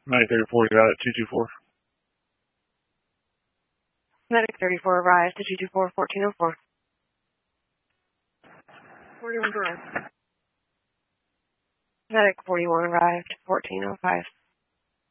Medic 34 got it, 224. Medic 34 arrived to 224, 1404. 41 arrived. Medic 41 arrived, 1405.